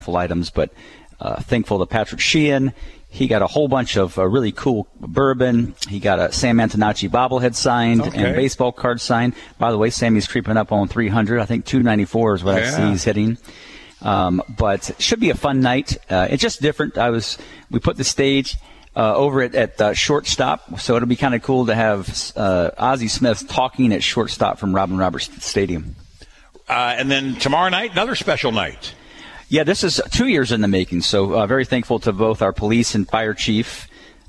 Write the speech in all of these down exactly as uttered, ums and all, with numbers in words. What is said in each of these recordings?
items, but uh, thankful to Patrick Sheehan. He got a whole bunch of uh, really cool bourbon. He got a Sam Antonacci bobblehead signed okay. and baseball card signed. By the way, Sammy's creeping up on three hundred. I think two ninety-four is what yeah. I see he's hitting. Um, but it should be a fun night. Uh, it's just different. I was we put the stage uh, over at, at uh, shortstop, so it'll be kind of cool to have uh, Ozzie Smith talking at shortstop from Robin Roberts Stadium. Uh, and then tomorrow night, another special night. Yeah, this is two years in the making, so uh, very thankful to both our police and fire chief.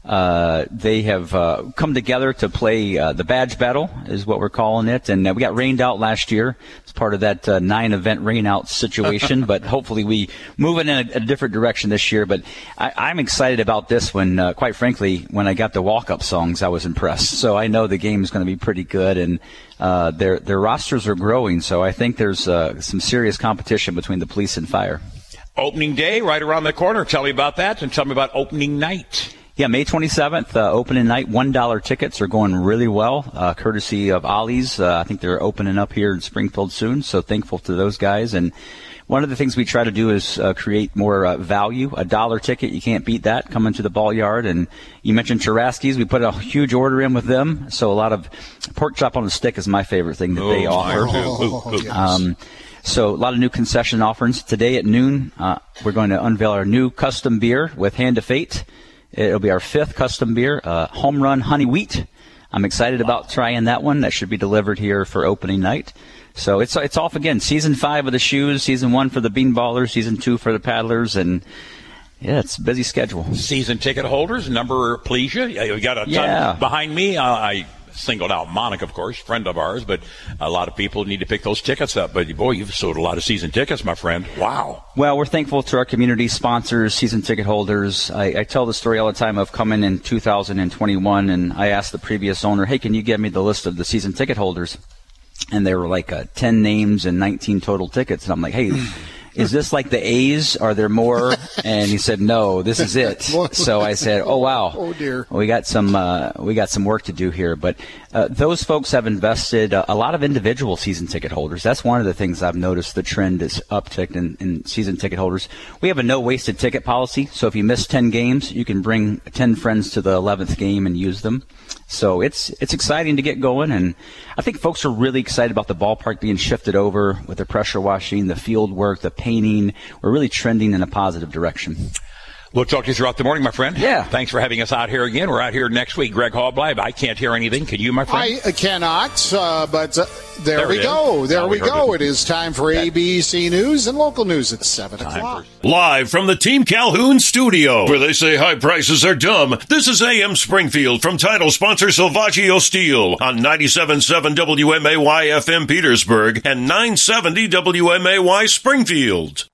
Uh, they have uh, come together to play uh, the badge battle, is what we're calling it, and uh, we got rained out last year. It's part of that uh, nine-event rain-out situation, but hopefully we move it in a, a different direction this year. But I, I'm excited about this one. Uh, quite frankly, when I got the walk-up songs, I was impressed. So I know the game is going to be pretty good, and uh, their their rosters are growing, so I think there's uh, some serious competition between the police and fire. Opening day right around the corner. Tell me about that, and tell me about opening night. Yeah, May twenty-seventh, uh, opening night, one dollar tickets are going really well, uh, courtesy of Ollie's. Uh, I think they're opening up here in Springfield soon, so thankful to those guys. And one of the things we try to do is uh, create more uh, value. A dollar ticket, you can't beat that, coming to the ball yard. And you mentioned Churaski's. We put a huge order in with them, so a lot of pork chop on the stick is my favorite thing that oh, they offer. Oh, yes. um, So a lot of new concession offerings. Today at noon, uh, we're going to unveil our new custom beer with Hand of Fate. It'll be our fifth custom beer, uh, Home Run Honey Wheat. I'm excited about trying that one. That should be delivered here for opening night. So it's it's off again. Season five of the Shoes, season one for the Bean Ballers, season two for the Paddlers, and yeah, it's a busy schedule. Season ticket holders, number, please you. You got a ton yeah. behind me. Uh, I singled out Monica, of course, friend of ours, but a lot of people need to pick those tickets up. But, boy, you've sold a lot of season tickets, my friend. Wow. Well, we're thankful to our community sponsors, season ticket holders. I, I tell the story all the time of coming in two thousand twenty-one, and I asked the previous owner, hey, can you give me the list of the season ticket holders? And there were like uh, ten names and nineteen total tickets. And I'm like, hey, is this like the A's? Are there more? And he said, no, this is it. So I said, oh, wow. Oh, dear. We got some uh, we got some work to do here. But uh, those folks have invested uh, a lot of individual season ticket holders. That's one of the things I've noticed. The trend is uptick in, in season ticket holders. We have a no wasted ticket policy. So if you miss ten games, you can bring ten friends to the eleventh game and use them. So it's it's exciting to get going, and I think folks are really excited about the ballpark being shifted over with the pressure washing, the field work, the painting. We're really trending in a positive direction. We'll talk to you throughout the morning, my friend. Yeah. Thanks for having us out here again. We're out here next week. Greg Hallbleib, I can't hear anything. Can you, my friend? I cannot, uh, but uh, there, there we is. go. There now we we go. It. it is time for A B C News and local news at seven o'clock. For- Live from the Team Calhoun studio, where they say high prices are dumb, this is A M Springfield from title sponsor Salvaggio Steel on ninety-seven point seven W M A Y F M Petersburg and nine seventy W M A Y Springfield.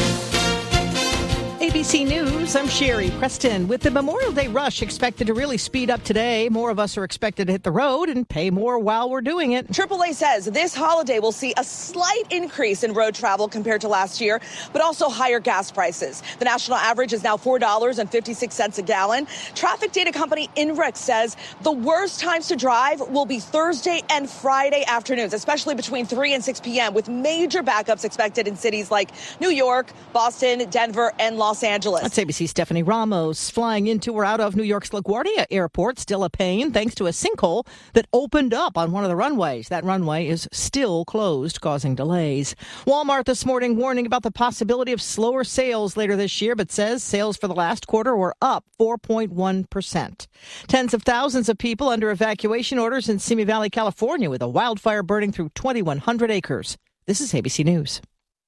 A B C News, I'm Sherry Preston. With the Memorial Day rush expected to really speed up today, more of us are expected to hit the road and pay more while we're doing it. triple A says this holiday will see a slight increase in road travel compared to last year, but also higher gas prices. The national average is now four dollars and fifty-six cents a gallon. Traffic data company INRIX says the worst times to drive will be Thursday and Friday afternoons, especially between three and six p.m., with major backups expected in cities like New York, Boston, Denver, and Los Angeles. That's A B C's Stephanie Ramos. Flying into or out of New York's LaGuardia Airport, still a pain thanks to a sinkhole that opened up on one of the runways. That runway is still closed, causing delays. Walmart this morning warning about the possibility of slower sales later this year, but says sales for the last quarter were up four point one percent. Tens of thousands of people under evacuation orders in Simi Valley, California, with a wildfire burning through twenty-one hundred acres. This is A B C News.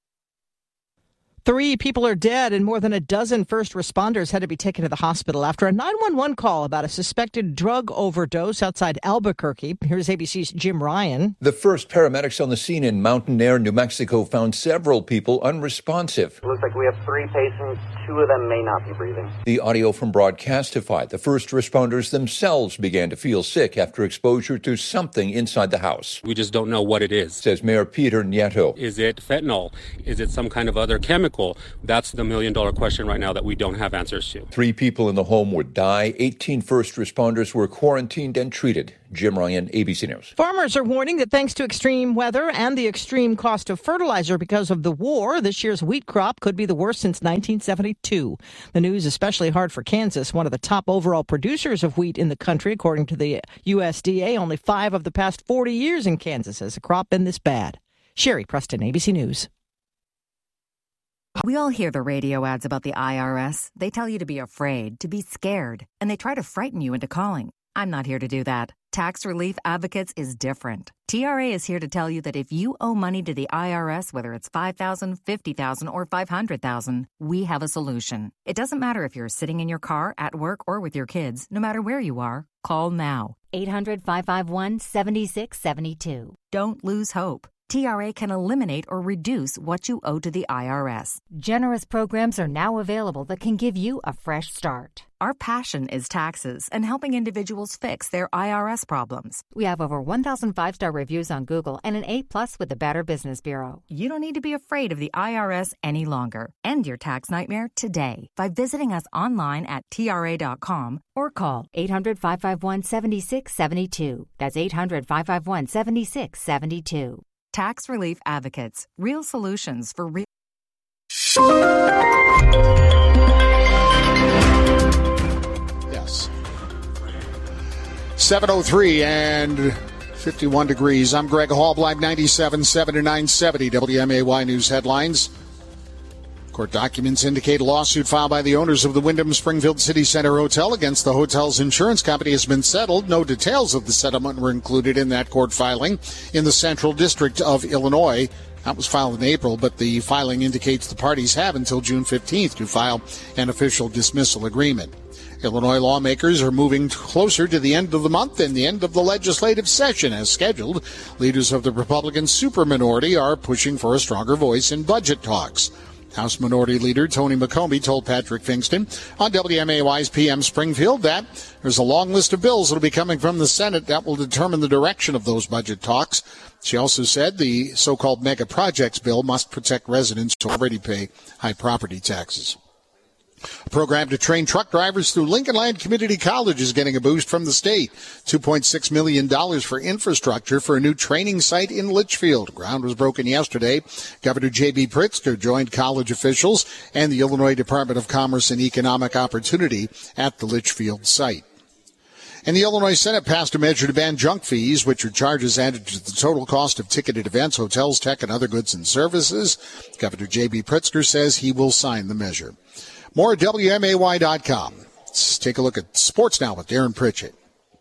Three people are dead and more than a dozen first responders had to be taken to the hospital after a nine one one call about a suspected drug overdose outside Albuquerque. Here's A B C's Jim Ryan. The first paramedics on the scene in Mountain Air, New Mexico, found several people unresponsive. It looks like we have three patients. Two of them may not be breathing. The audio from Broadcastify. The first responders themselves began to feel sick after exposure to something inside the house. We just don't know what it is. Says Mayor Peter Nieto. Is it fentanyl? Is it some kind of other chemical? local? That's the million-dollar question right now that we don't have answers to. Three people in the home would die. eighteen first responders were quarantined and treated. Jim Ryan, A B C News. Farmers are warning that thanks to extreme weather and the extreme cost of fertilizer because of the war, this year's wheat crop could be the worst since nineteen seventy-two. The news is especially hard for Kansas, one of the top overall producers of wheat in the country. According to the U S D A, only five of the past forty years in Kansas has a crop been this bad. Sherry Preston, A B C News. We all hear the radio ads about the I R S. They tell you to be afraid, to be scared, and they try to frighten you into calling. I'm not here to do that. Tax Relief Advocates is different. T R A is here to tell you that if you owe money to the I R S, whether it's five thousand dollars, fifty thousand dollars, or five hundred thousand dollars, we have a solution. It doesn't matter if you're sitting in your car, at work, or with your kids. No matter where you are, call now. eight hundred, five five one, seven six seven two. Don't lose hope. T R A can eliminate or reduce what you owe to the I R S. Generous programs are now available that can give you a fresh start. Our passion is taxes and helping individuals fix their I R S problems. We have over one thousand five-star reviews on Google and an A plus with the Better Business Bureau. You don't need to be afraid of the I R S any longer. End your tax nightmare today by visiting us online at T R A dot com or call eight hundred, five five one, seven six seven two. That's eight hundred, five five one, seven six seven two. Tax Relief Advocates. Real solutions for real. Yes. seven oh three and fifty-one degrees. I'm Greg Hall, Live ninety-seven point seven to nine seventy W M A Y News headlines. Court documents indicate a lawsuit filed by the owners of the Wyndham Springfield City Center Hotel against the hotel's insurance company has been settled. No details of the settlement were included in that court filing in the Central District of Illinois. That was filed in April, but the filing indicates the parties have until June fifteenth to file an official dismissal agreement. Illinois lawmakers are moving closer to the end of the month and the end of the legislative session as scheduled. Leaders of the Republican superminority are pushing for a stronger voice in budget talks. House Minority Leader Tony McCombie told Patrick Fingston on W M A Y's P M Springfield that there's a long list of bills that will be coming from the Senate that will determine the direction of those budget talks. She also said the so-called mega projects bill must protect residents who already pay high property taxes. A program to train truck drivers through Lincoln Land Community College is getting a boost from the state. two point six million dollars for infrastructure for a new training site in Litchfield. Ground was broken yesterday. Governor J B Pritzker joined college officials and the Illinois Department of Commerce and Economic Opportunity at the Litchfield site. And the Illinois Senate passed a measure to ban junk fees, which are charges added to the total cost of ticketed events, hotels, tech, and other goods and services. Governor J B Pritzker says he will sign the measure. More at W M A Y dot com. Let's take a look at sports now with Darren Pritchett.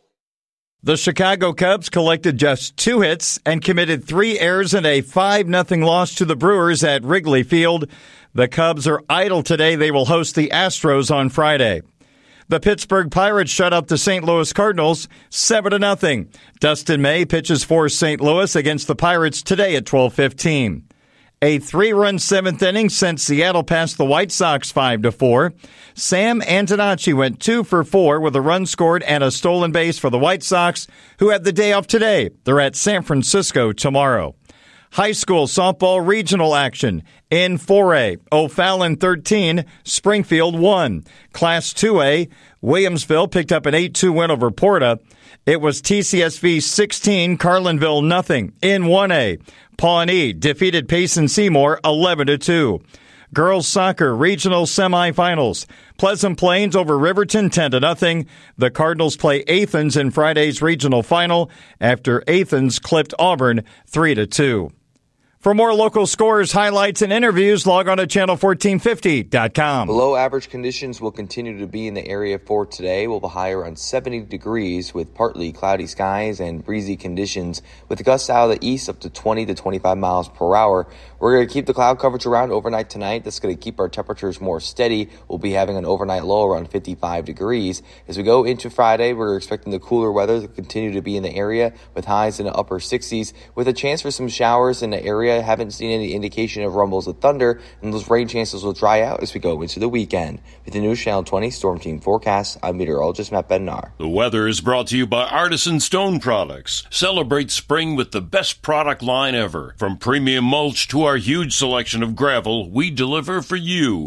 The Chicago Cubs collected just two hits and committed three errors in a five nothing loss to the Brewers at Wrigley Field. The Cubs are idle today. They will host the Astros on Friday. The Pittsburgh Pirates shut out the Saint Louis Cardinals seven to nothing. Dustin May pitches for Saint Louis against the Pirates today at twelve fifteen. A three-run seventh inning sent Seattle past the White Sox five to four. Sam Antonacci went two for four with a run scored and a stolen base for the White Sox, who had the day off today. They're at San Francisco tomorrow. High school softball regional action. In four A, O'Fallon thirteen, Springfield one. Class two A, Williamsville picked up an eight two win over Porta. It was T C S V sixteen, Carlinville nothing. In one A, Pawnee defeated Payson Seymour eleven to two. Girls soccer regional semifinals. Pleasant Plains over Riverton ten to nothing. The Cardinals play Athens in Friday's regional final after Athens clipped Auburn three to two. For more local scores, highlights, and interviews, log on to channel fourteen fifty dot com. Below average conditions will continue to be in the area for today. We'll be high around seventy degrees with partly cloudy skies and breezy conditions with gusts out of the east up to twenty to twenty-five miles per hour. We're going to keep the cloud coverage around overnight tonight. That's going to keep our temperatures more steady. We'll be having an overnight low around fifty-five degrees. As we go into Friday, we're expecting the cooler weather to continue to be in the area with highs in the upper sixties with a chance for some showers in the area area. Haven't seen any indication of rumbles of thunder, and those rain chances will dry out as we go into the weekend. With the News Channel twenty Storm Team forecast, I'm meteorologist Matt Bednar. The weather is brought to you by Artisan Stone Products. Celebrate spring with the best product line ever. From premium mulch to our huge selection of gravel, we deliver for you.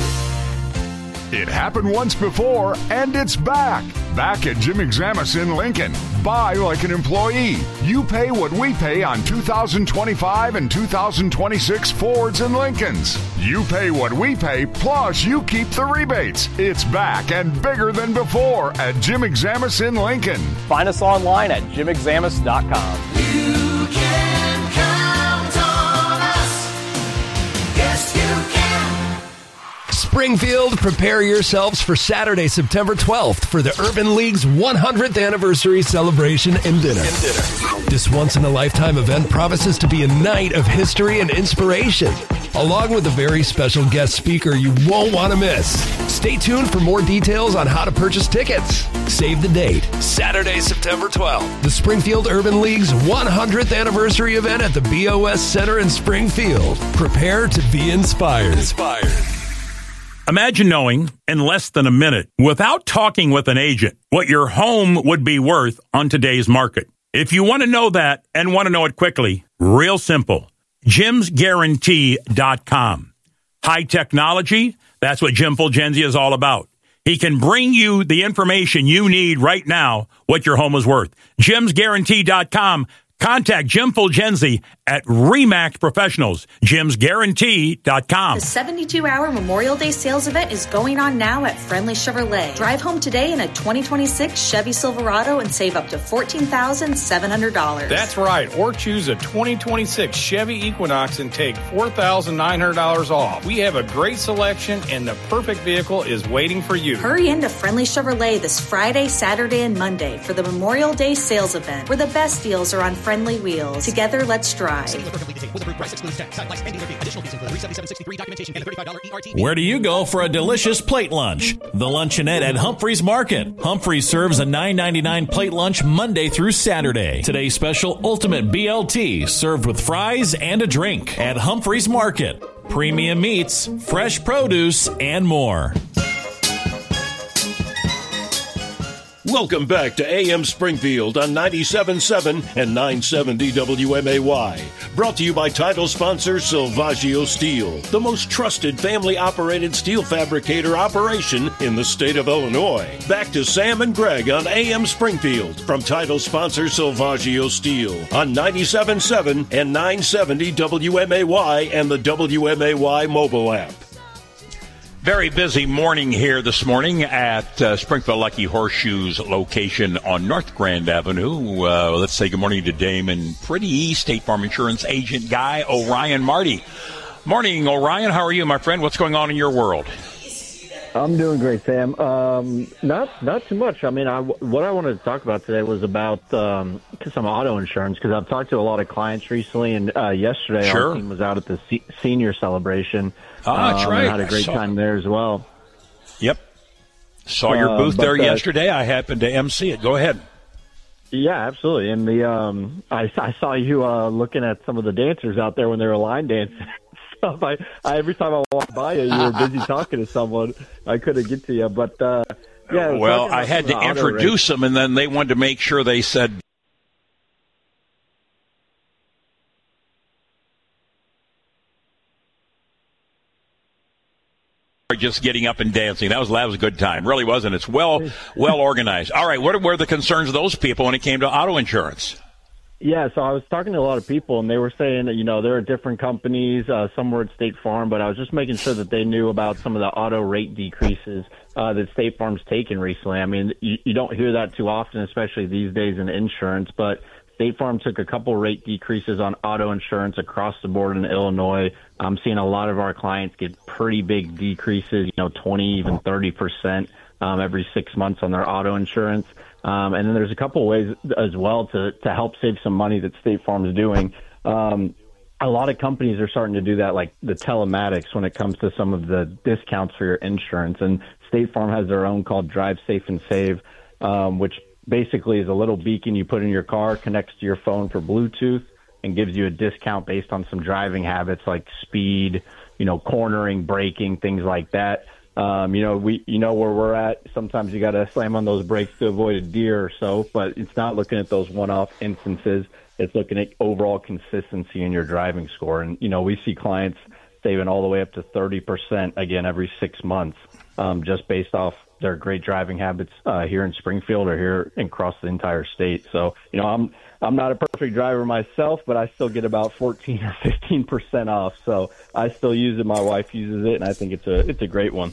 It happened once before, and it's back. Back at Jim Examus in Lincoln. Buy like an employee. You pay what we pay on two thousand twenty-five and two thousand twenty-six Fords and Lincolns. You pay what we pay, plus you keep the rebates. It's back and bigger than before at Jim Examus in Lincoln. Find us online at jim examus dot com. You can count on us. Yes, you can. Springfield, prepare yourselves for Saturday, September twelfth for the Urban League's one hundredth anniversary celebration and dinner. and dinner. This once-in-a-lifetime event promises to be a night of history and inspiration, along with a very special guest speaker you won't want to miss. Stay tuned for more details on how to purchase tickets. Save the date, Saturday, September twelfth, the Springfield Urban League's one hundredth anniversary event at the B O S Center in Springfield. Prepare to be inspired. Inspired. Imagine knowing in less than a minute, without talking with an agent, what your home would be worth on today's market. If you want to know that and want to know it quickly, real simple, jims guarantee dot com. High technology, that's what Jim Fulgenzi is all about. He can bring you the information you need right now, what your home is worth. jims guarantee dot com. Contact Jim Fulgenzi at Remax Professionals, jims guarantee dot com. The seventy-two hour Memorial Day sales event is going on now at Friendly Chevrolet. Drive home today in a twenty twenty-six Chevy Silverado and save up to fourteen thousand seven hundred dollars. That's right. Or choose a twenty twenty-six Chevy Equinox and take four thousand nine hundred dollars off. We have a great selection and the perfect vehicle is waiting for you. Hurry into Friendly Chevrolet this Friday, Saturday, and Monday for the Memorial Day sales event, where the best deals are on Friendly Wheels. Together, let's drive. Where do you go for a delicious plate lunch? The Luncheonette at Humphreys Market. Humphreys serves a nine ninety-nine plate lunch Monday through Saturday. Today's special Ultimate B L T, served with fries and a drink at Humphreys Market. Premium meats, fresh produce, and more. Welcome back to A M Springfield on ninety-seven point seven and nine seventy W M A Y. Brought to you by title sponsor Silvaggio Steel, the most trusted family-operated steel fabricator operation in the state of Illinois. Back to Sam and Greg on A M Springfield from title sponsor Silvaggio Steel on ninety-seven point seven and nine seventy W M A Y and the W M A Y mobile app. Very busy morning here this morning at uh, Springfield Lucky Horseshoes location on North Grand Avenue. Uh, let's say good morning to Damon Pretty, State Farm Insurance agent guy, Orion Marty. Morning, Orion. How are you, my friend? What's going on in your world? I'm doing great, Sam. Um, not not too much. I mean, I, what I wanted to talk about today was about um, some auto insurance, because I've talked to a lot of clients recently, and uh, yesterday sure. our team was out at the se- senior celebration. Ah, that's um, right. And had a great time there as well. Yep. Saw your booth uh, there uh, yesterday. I happened to emcee it. Go ahead. Yeah, absolutely. And the um, I, I saw you uh, looking at some of the dancers out there when they were line dancing. Stuff. I, I every time I walked by you, you were busy talking to someone. I couldn't get to you, but uh, yeah. Well, I had to introduce them, and then they wanted to make sure they said. Just getting up and dancing. That was that was a good time. Really wasn't. It's well well organized. All right, what were the concerns of those people when it came to auto insurance? Yeah, so I was talking to a lot of people, and they were saying that, you know, there are different companies. Uh, some were at State Farm, but I was just making sure that they knew about some of the auto rate decreases uh, that State Farm's taken recently. I mean, you, you don't hear that too often, especially these days in insurance, but State Farm took a couple rate decreases on auto insurance across the board in Illinois. I'm seeing a lot of our clients get pretty big decreases, you know, twenty, even thirty percent um, every six months on their auto insurance. Um, and then there's a couple ways as well to, to help save some money that State Farm is doing. Um, a lot of companies are starting to do that, like the telematics, when it comes to some of the discounts for your insurance. And State Farm has their own called Drive Safe and Save, um, which basically is a little beacon you put in your car, connects to your phone for Bluetooth. and gives you a discount based on some driving habits like speed, you know, cornering, braking, things like that. Um, you know, we, you know where we're at. Sometimes you got to slam on those brakes to avoid a deer or so, but it's not looking at those one-off instances. It's looking at overall consistency in your driving score. And, you know, we see clients saving all the way up to thirty percent again every six months, um, just based off their great driving habits uh, here in Springfield or here across the entire state. So, you know, I'm I'm not a perfect driver myself, but I still get about fourteen or fifteen percent off. So I still use it. My wife uses it, and I think it's a it's a great one.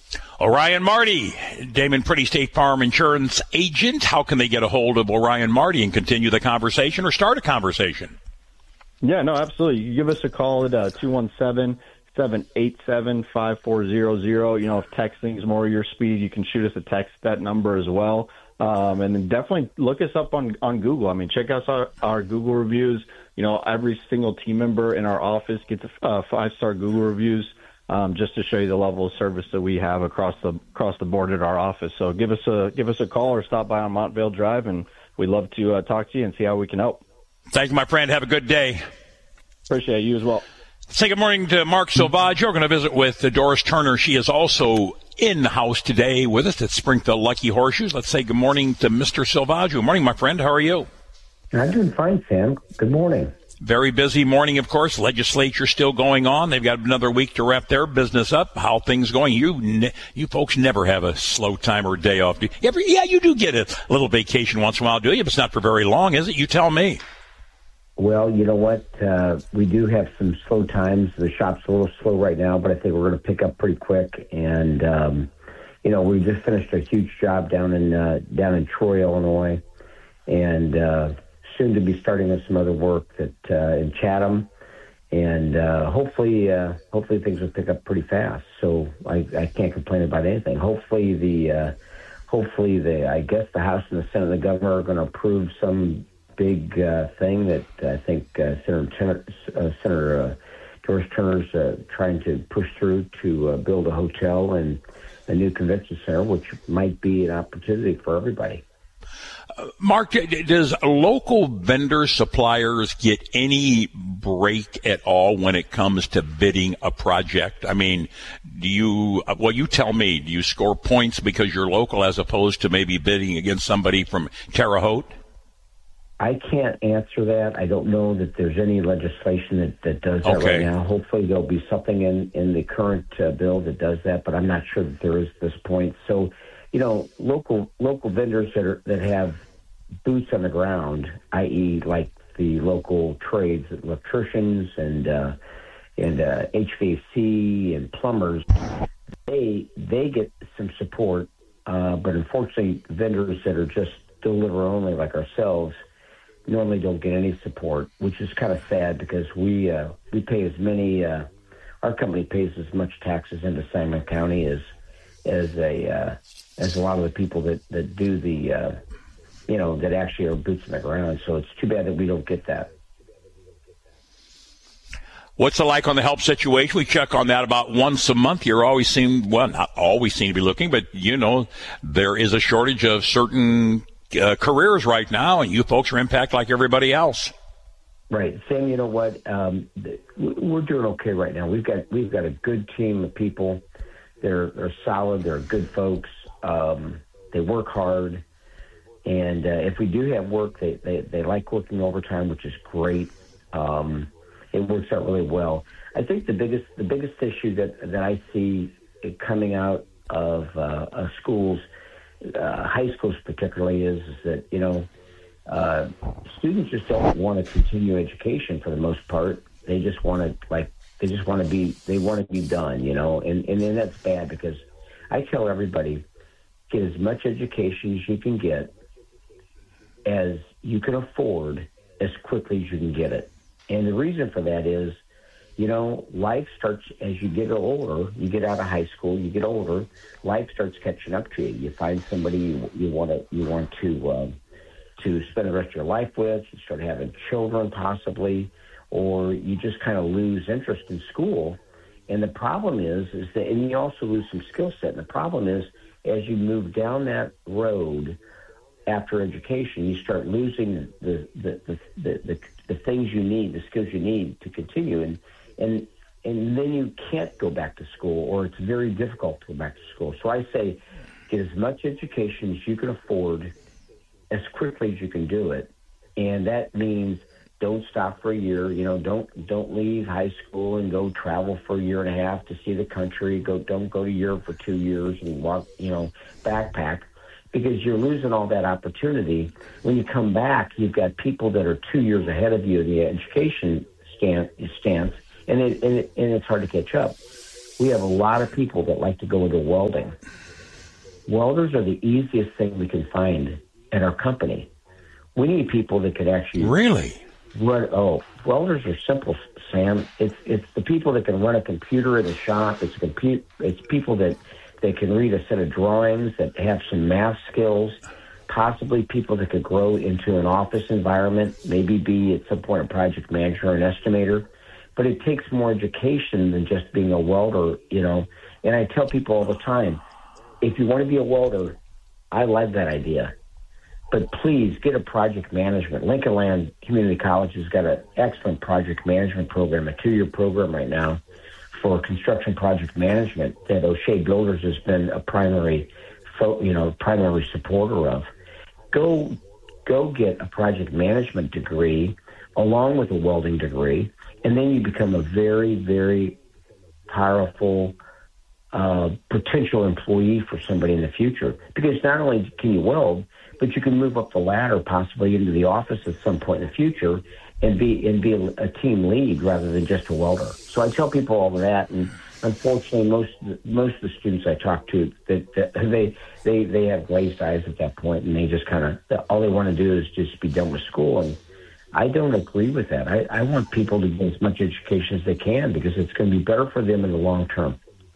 Orion Marty, Damon Pretty State Farm Insurance agent. How can they get a hold of Orion Marty and continue the conversation or start a conversation? Yeah, no, absolutely. You give us a call at uh, two one seven, seven eight seven, five four zero zero. You know, if texting is more your speed, you can shoot us a text at that number as well. Um, and then definitely look us up on, on Google. I mean, check out our, our Google reviews. You know, every single team member in our office gets uh, five-star Google reviews. Um, just to show you the level of service that we have across the across the board at our office. So give us a give us a call or stop by on Montvale Drive, and we'd love to uh, talk to you and see how we can help. Thank you, my friend. Have a good day. Appreciate you as well. Say good morning to Mark Silvaggio. We're going to visit with uh, Doris Turner. She is also in the house today with us at Springfield Lucky Horseshoes. Let's say good morning to Mister Silvaggio. Good morning, my friend. How are you? I'm doing fine, Sam. Good morning. Very busy morning, of course. Legislature still going on. They've got another week to wrap their business up. How things going? You ne- you folks never have a slow time or a day off. Do you ever, yeah, you do get a little vacation once in a while, do you? But it's not for very long, is it? You tell me. Well, you know what? Uh, we do have some slow times. The shop's a little slow right now, but I think we're going to pick up pretty quick. And, um, you know, we just finished a huge job down in uh, down in Troy, Illinois. And uh soon to be starting with some other work that uh, in Chatham, and uh, hopefully, uh, hopefully things will pick up pretty fast. So I, I can't complain about anything. Hopefully the, uh, hopefully the, I guess the House and the Senate and the governor are going to approve some big uh, thing that I think uh, Senator uh, Senator uh, Doris Turner's uh, trying to push through to uh, build a hotel and a new convention center, which might be an opportunity for everybody. Mark, does local vendor suppliers get any break at all when it comes to bidding a project? I mean, do you, well, you tell me, do you score points because you're local as opposed to maybe bidding against somebody from Terre Haute? I can't answer that. I don't know that there's any legislation that, that does that okay. right now. Hopefully there'll be something in, in the current uh, bill that does that, but I'm not sure that there is at this point. So, you know, local local vendors that are that have boots on the ground, that is, like the local trades, electricians and uh, and uh, H V A C and plumbers, they they get some support, uh, but unfortunately, vendors that are just deliver only, like ourselves, normally don't get any support, which is kind of sad because we uh, we pay as many. Uh, our company pays as much taxes into Sangamon County as as a uh, as a lot of the people that that do the uh, you know that actually are boots on the ground. So it's too bad that we don't get that. What's it like on the help situation? We check on that about once a month. You're always seem well, not always seem to be looking, but you know there is a shortage of certain uh, careers right now, and you folks are impacted like everybody else. Right, Sam. You know what? Um, we're doing okay right now. We've got we've got a good team of people. They're they're solid. They're good folks. Um, they work hard, and uh, if we do have work, they, they they like working overtime, which is great. Um, it works out really well. I think the biggest the biggest issue that that I see coming out of, uh, of schools, uh, high schools particularly, is, is that you know. Uh, students just don't want to continue education for the most part. They just want to like they just want to be they want to be done, you know, and and then that's bad because I tell everybody get as much education as you can get as you can afford as quickly as you can get it. And the reason for that is, you know, life starts as you get older. You get out of high school, you get older. Life starts catching up to you. You find somebody you, you want to you want to. Uh, to spend the rest of your life with, you start having children possibly, or you just kind of lose interest in school. And the problem is, is that, and you also lose some skill set. And the problem is, as you move down that road after education, you start losing the the, the, the, the, the things you need, the skills you need to continue. And, and, and then you can't go back to school, or it's very difficult to go back to school. So I say get as much education as you can afford as quickly as you can do it. And that means don't stop for a year. You know, don't don't leave high school and go travel for a year and a half to see the country. Go don't go to Europe for two years and walk, you know, backpack, because you're losing all that opportunity. When you come back, you've got people that are two years ahead of you in the education stance, stance and it, and it and it's hard to catch up. We have a lot of people that like to go into welding. Welders are the easiest thing we can find at our company. We need people that could actually really run. Oh, welders are simple, Sam. It's it's the people that can run a computer in a shop. It's compute. It's people that they can read a set of drawings, that have some math skills. Possibly people that could grow into an office environment. Maybe be at some point a project manager or an estimator. But it takes more education than just being a welder, you know. And I tell people all the time, if you want to be a welder, I like that idea. But please get a project management. Lincoln Land Community College has got an excellent project management program, a two-year program right now for construction project management that O'Shea Builders has been a primary, you know, primary supporter of. Go, go get a project management degree along with a welding degree, and then you become a very, very powerful uh, potential employee for somebody in the future. Because not only can you weld, but you can move up the ladder possibly into the office at some point in the future and be and be a, a team lead rather than just a welder. So I tell people all of that, and unfortunately, most of the, most of the students I talk to, that, that they they they have glazed eyes at that point, and they just kind of all they want to do is just be done with school. And I don't agree with that. I, I want people to get as much education as they can, because it's going to be better for them in the long term.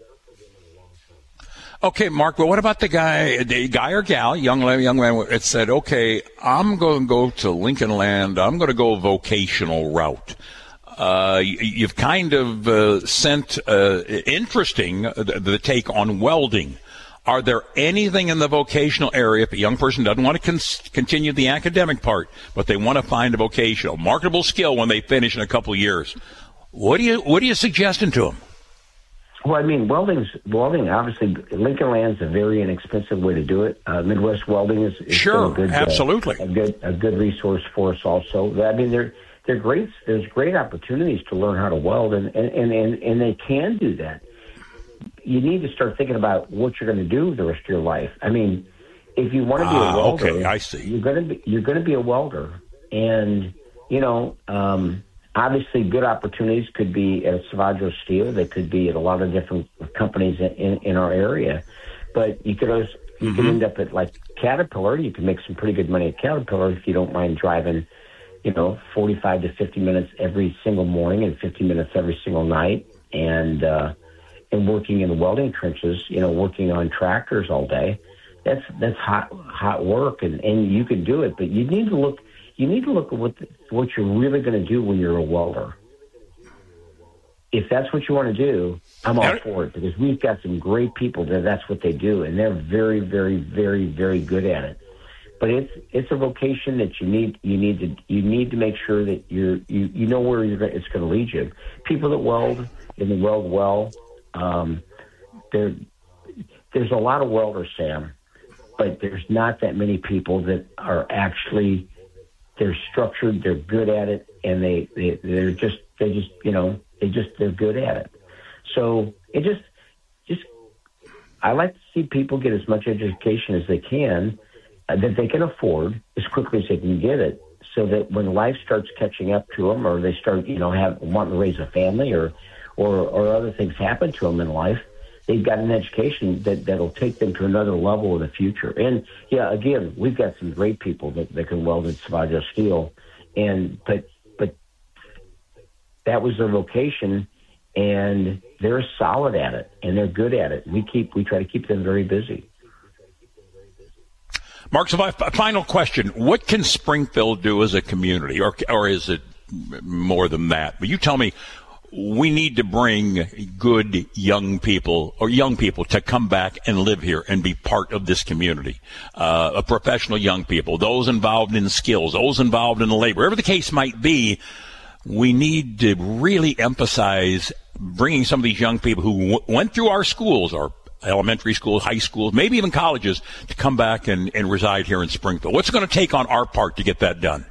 Okay, Mark, but what about the guy, the guy or gal, young young man, that said, okay, I'm going to go to Lincoln Land, I'm going to go a vocational route. Uh, you've kind of uh, sent uh, interesting uh, the, the take on welding. Are there anything in the vocational area, if a young person doesn't want to con- continue the academic part, but they want to find a vocational, marketable skill when they finish in a couple of years, what do you what are you suggesting to them? Well, I mean, welding's, welding, obviously, Lincoln Land's a very inexpensive way to do it. Uh, Midwest Welding is, is sure, a good, absolutely. Uh, a good a good resource for us also. I mean, they're, they're great. There's great opportunities to learn how to weld, and, and, and, and, and they can do that. You need to start thinking about what you're going to do the rest of your life. I mean, if you want to be ah, a welder, okay, I see. You're going to be you're going to be a welder, and you know, um, obviously, good opportunities could be at Salvaggio Steel. They could be at a lot of different companies in, in, in our area, but you could also, you mm-hmm. could end up at like Caterpillar. You can make some pretty good money at Caterpillar if you don't mind driving, you know, forty-five to fifty minutes every single morning and fifty minutes every single night, and uh, and working in the welding trenches, you know, working on tractors all day. That's that's hot hot work, and, and you can do it, but you need to look. You need to look at what the, what you're really going to do when you're a welder. If that's what you want to do, I'm all for it, because we've got some great people that that's what they do, and they're very, very, very, very good at it. But it's it's a vocation that you need you need to you need to make sure that you're you, you know where you're, it's going to lead you. People that weld and they weld well, um, there there's a lot of welders, Sam, but there's not that many people that are actually. They're structured, they're good at it, and they, they, they're just, they just, you know, they just, they're good at it. So it just, just, I like to see people get as much education as they can, uh, that they can afford as quickly as they can get it, so that when life starts catching up to them, or they start, you know, have, wanting to raise a family, or, or, or other things happen to them in life, they've got an education that, that'll take them to another level in the future. And, yeah, again, we've got some great people that, that can weld at Salvaggio Steel. And, but, but that was their vocation, and they're solid at it, and they're good at it. We keep, we try to keep them very busy. Mark, so my final question. What can Springfield do as a community, or, or is it more than that? But you tell me, we need to bring good young people or young people to come back and live here and be part of this community. Uh, a professional young people, those involved in skills, those involved in labor, whatever the case might be. We need to really emphasize bringing some of these young people who w- went through our schools, our elementary schools, high schools, maybe even colleges, to come back and, and reside here in Springfield. What's it going to take on our part to get that done?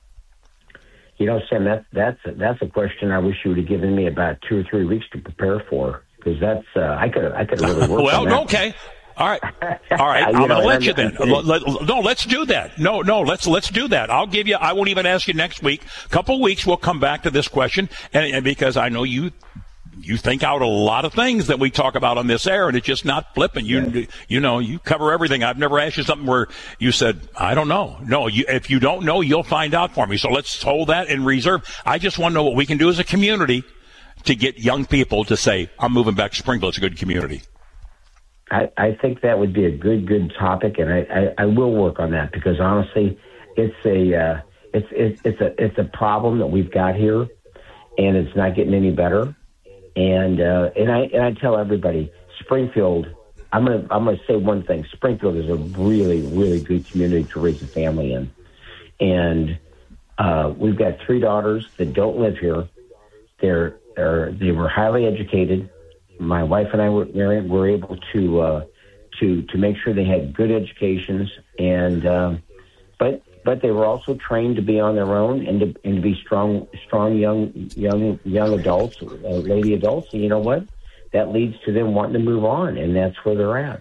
You know, Sam, that, that's that's a question I wish you would have given me about two or three weeks to prepare for, because that's uh, I could I could really work. Well, on that. okay, all right, all right. I'm going to let you then. No, let's do that. No, no, let's let's do that. I'll give you. I won't even ask you next week. A couple weeks, we'll come back to this question, and, and because I know you. You think out a lot of things that we talk about on this air, and it's just not flipping. You, yes. you know, you cover everything. I've never asked you something where you said, I don't know. No, you, if you don't know, you'll find out for me. So let's hold that in reserve. I just want to know what we can do as a community to get young people to say, I'm moving back to Springfield. It's a good community. I, I think that would be a good, good topic, and I, I, I will work on that, because honestly, it's a, uh, it's, it's, it's a, it's a problem that we've got here, and it's not getting any better. And uh, and I and I tell everybody, Springfield. I'm gonna I'm gonna say one thing. Springfield is a really really good community to raise a family in, and uh, we've got three daughters that don't live here. They're they're they were highly educated. My wife and I were married. Were able to uh, to to make sure they had good educations, and um, but. But they were also trained to be on their own and to, and to be strong, strong young, young, young adults, uh, lady adults. And you know what? That leads to them wanting to move on, and that's where they're at.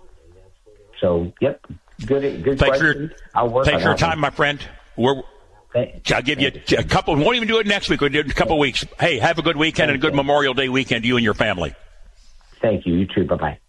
So, yep, good, good Thanks question. For your, I'll work thanks on for your time, one. my friend. We're, Thank, I'll give you a couple. We won't even do it next week. We'll do it in a couple of weeks. Hey, have a good weekend and a good Memorial Day weekend to you and your family. Thank you. You too. Bye bye.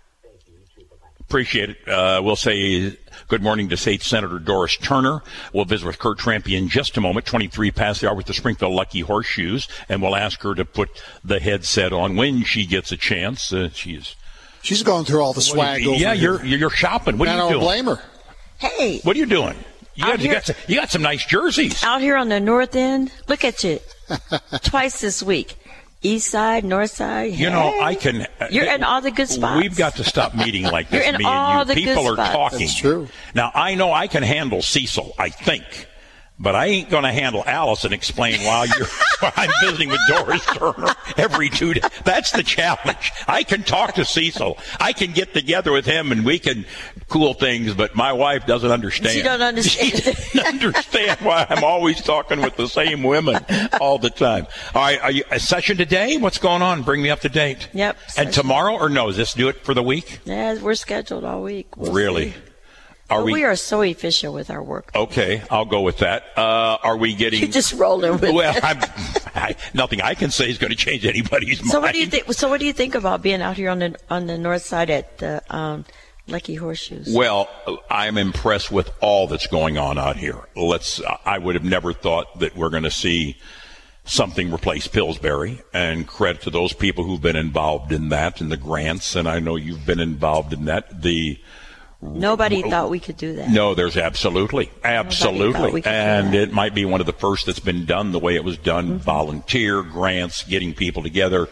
Appreciate it. Uh, we'll say good morning to State Senator Doris Turner. We'll visit with Kurt Trampy in just a moment, twenty-three past the hour with the Springfield Lucky Horseshoes, and we'll ask her to put the headset on when she gets a chance. Uh, she's she's going through all the swag. You, over yeah, here. you're you're shopping. What I are you don't doing? blame her. Hey, what are you doing? You got, here, you, got some, you got some nice jerseys out here on the north end. Look at you, twice this week. East side, north side. You hey. know, I can. Uh, You're in all the good spots. We've got to stop meeting like this. You're in me all and you. the People good are spots. talking. That's true. Now I know I can handle Cecil. I think. But I ain't going to handle Alice and explain while you're while I'm visiting with Doris Turner every two days. That's the challenge. I can talk to Cecil. I can get together with him and we can cool things, but my wife doesn't understand. She don't understand. She doesn't understand why I'm always talking with the same women all the time. All right, are you a session today? What's going on? Bring me up to date. Yep. And session. tomorrow, or no? Is this do it for the week? Yeah, we're scheduled all week. We'll really? See. Are well, we, we are so efficient with our work. Okay, I'll go with that. Uh, are we getting? You're just rolling with well, it. I'm, I, nothing I can say is going to change anybody's mind. So what do you think? So what do you think about being out here on the on the north side at the um, Lucky Horseshoes? Well, I'm impressed with all that's going on out here. Let's. I would have never thought that we're going to see something replace Pillsbury, and credit to those people who've been involved in that and the grants. And I know you've been involved in that. The Nobody thought we could do that. No, there's absolutely, absolutely. And it might be one of the first that's been done the way it was done, mm-hmm. volunteer grants, getting people together.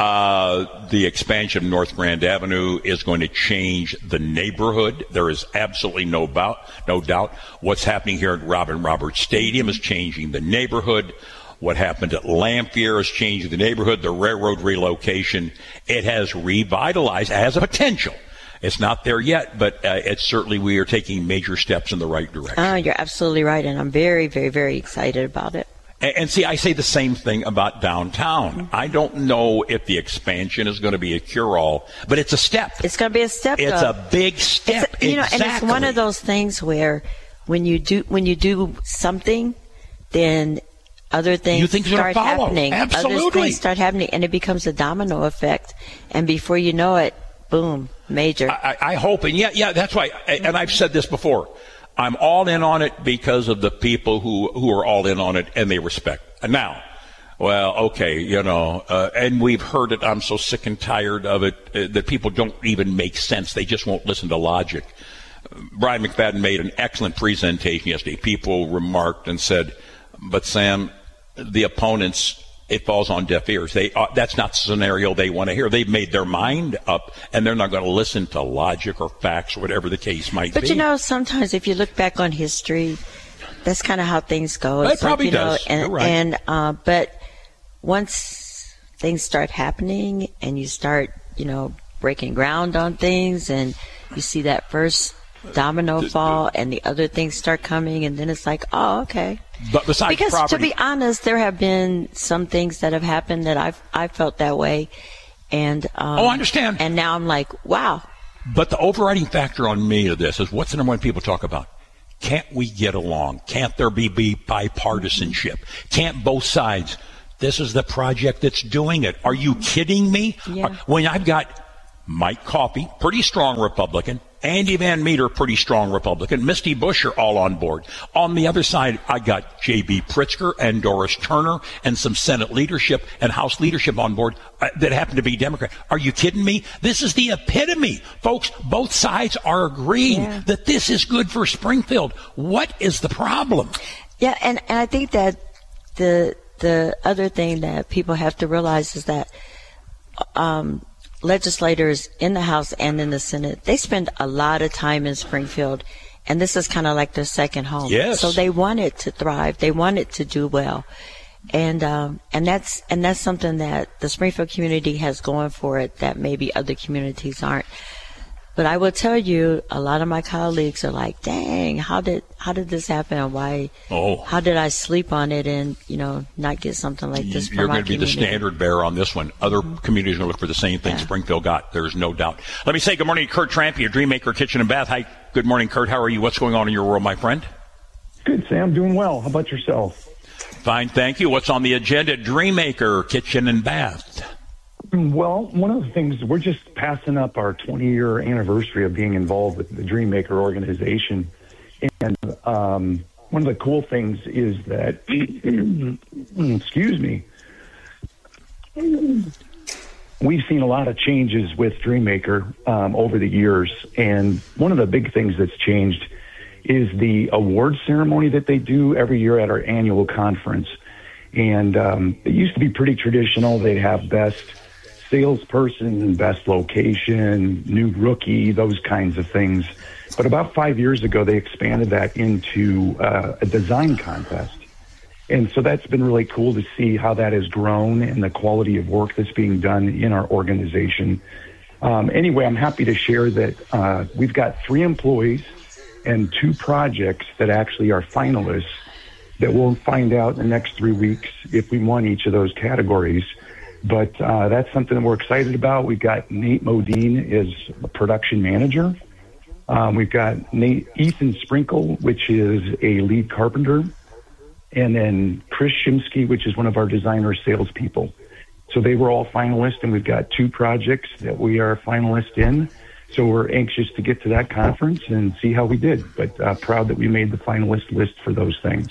Uh, the expansion of North Grand Avenue is going to change the neighborhood. There is absolutely no doubt, no doubt. What's happening here at Robin Roberts Stadium is changing the neighborhood. What happened at Lamphere is changing the neighborhood. The railroad relocation, it has revitalized, it has a potential. It's not there yet, but uh, it's certainly we are taking major steps in the right direction. Uh, you're absolutely right, and I'm very, very, very excited about it. And, and see, I say the same thing about downtown. Mm-hmm. I don't know if the expansion is going to be a cure-all, but it's a step. It's going to be a step. It's though. a big step. It's a, you exactly. know, and it's one of those things where when you do when you do something, then other things you think start happening. Absolutely. Other things start happening, and it becomes a domino effect. And before you know it, boom, major. I, I hope, and yeah, yeah, that's why. And I've said this before. I'm all in on it because of the people who who are all in on it, and they respect. Now, well, okay, you know, uh, and we've heard it. I'm so sick and tired of it uh, that people don't even make sense. They just won't listen to logic. Brian McFadden made an excellent presentation yesterday. People remarked and said, "But Sam, the opponents it falls on deaf ears. They uh, that's not the scenario they want to hear. They've made their mind up, and they're not going to listen to logic or facts or whatever the case might but be. But, you know, sometimes if you look back on history, that's kind of how things go. It it's probably like, you does. Know, and, You're right. And, uh, but once things start happening and you start, you know, breaking ground on things and you see that first domino fall and the other things start coming, and then it's like, oh, okay. But besides because property, to be honest, there have been some things that have happened that I've I felt that way, and um, oh, I understand. And now I'm like, wow. But the overriding factor on me of this is what's the number one people talk about? Can't we get along? Can't there be, be bipartisanship? Can't both sides? This is the project that's doing it. Are you kidding me? Yeah. When I've got Mike Coffey, pretty strong Republican, Andy Van Meter, pretty strong Republican, Misty Bush are all on board. On the other side, I got J B. Pritzker and Doris Turner and some Senate leadership and House leadership on board uh, that happen to be Democrat. Are you kidding me? This is the epitome. Folks, both sides are agreeing yeah. that this is good for Springfield. What is the problem? Yeah, and, and I think that the the other thing that people have to realize is that um, legislators in the House and in the Senate, they spend a lot of time in Springfield, and this is kind of like their second home. Yes. So they want it to thrive. They want it to do well. And um, and that's and that's something that the Springfield community has going for it that maybe other communities aren't. But I will tell you, a lot of my colleagues are like, "Dang, how did how did this happen? Why? Oh, how did I sleep on it and you know not get something like this?" You're from going to be the standard bearer on this one. Other mm-hmm. communities are going to look for the same thing yeah. Springfield got. There's no doubt. Let me say good morning to Kurt Trampy of Dreammaker Kitchen and Bath. Hi, good morning, Kurt. How are you? What's going on in your world, my friend? Good, Sam. Doing well. How about yourself? Fine, thank you. What's on the agenda at Dreammaker Kitchen and Bath? Well, one of the things, we're just passing up our twenty-year anniversary of being involved with the Dreammaker organization. And um, one of the cool things is that, excuse me, we've seen a lot of changes with Dreammaker um, over the years. And one of the big things that's changed is the award ceremony that they do every year at our annual conference. And um, it used to be pretty traditional. They'd have best salesperson, best location, new rookie, those kinds of things. But about five years ago, they expanded that into uh, a design contest. And so that's been really cool to see how that has grown and the quality of work that's being done in our organization. Um, anyway, I'm happy to share that uh, we've got three employees and two projects that actually are finalists that we'll find out in the next three weeks if we won each of those categories. But uh, that's something that we're excited about. We've got Nate Modine as a production manager. Um, we've got Nate, Ethan Sprinkle, which is a lead carpenter. And then Chris Shimsky, which is one of our designer salespeople. So they were all finalists, and we've got two projects that we are finalists in. So we're anxious to get to that conference and see how we did. But uh, proud that we made the finalist list for those things.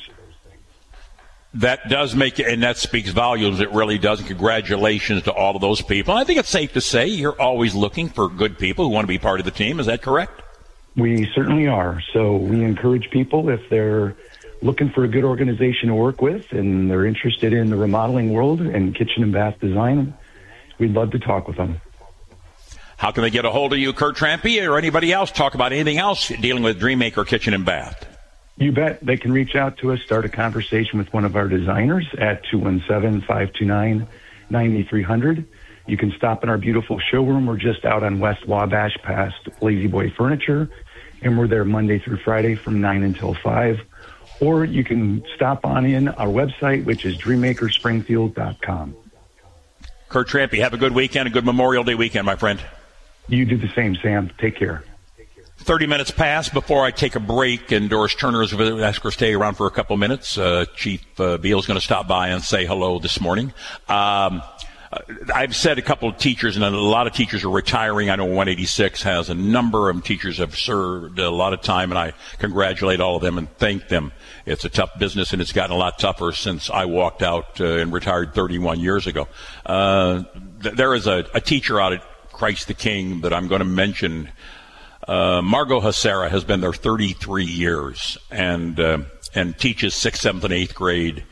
That does make it, and that speaks volumes. It really does. And congratulations to all of those people. I think it's safe to say you're always looking for good people who want to be part of the team. Is that correct? We certainly are. So we encourage people, if they're looking for a good organization to work with and they're interested in the remodeling world and kitchen and bath design, we'd love to talk with them. How can they get a hold of you, Kurt Trampy, or anybody else? Talk about anything else dealing with Dreammaker Kitchen and Bath. You bet. They can reach out to us, start a conversation with one of our designers at two one seven, five two nine, nine three zero zero. You can stop in our beautiful showroom. We're just out on West Wabash past Lazy Boy Furniture, and we're there Monday through Friday from nine until five. Or you can stop on in our website, which is dreammaker springfield dot com. Kurt Trampy, have a good weekend, a good Memorial Day weekend, my friend. You do the same, Sam. Take care. thirty minutes past before I take a break, and Doris Turner is going to ask her to stay around for a couple minutes. Uh, Chief uh, Beal is going to stop by and say hello this morning. Um, I've said a couple of teachers, and a lot of teachers are retiring. I know one eighty-six has a number of teachers have served a lot of time, and I congratulate all of them and thank them. It's a tough business, and it's gotten a lot tougher since I walked out uh, and retired thirty-one years ago. Uh, th- there is a, a teacher out at Christ the King that I'm going to mention. Uh, Margot Hasera has been there thirty-three years and uh, and teaches sixth, seventh, and eighth grade.